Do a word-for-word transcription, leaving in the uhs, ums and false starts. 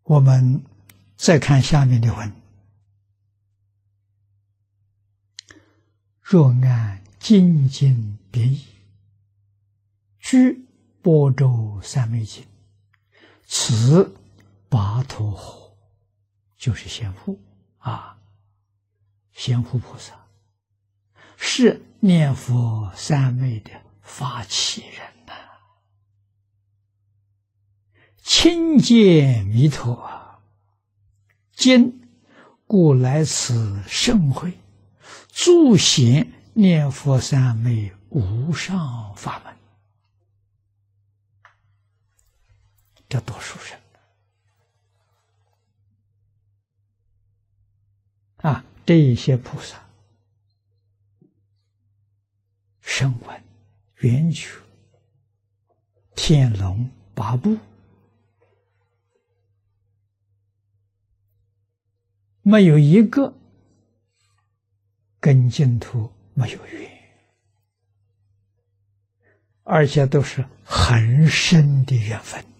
我们再看下面的文：若按经经别义，居般舟三昧境，此跋陀诃，就是贤护啊，贤护菩萨是念佛三昧的发起人呐、啊，亲见弥陀啊，今故来此盛会，诸显念佛三昧无上法门。这多殊胜啊！这一些菩萨声闻、缘觉、天龙八部，没有一个跟净土没有缘，而且都是很深的缘分。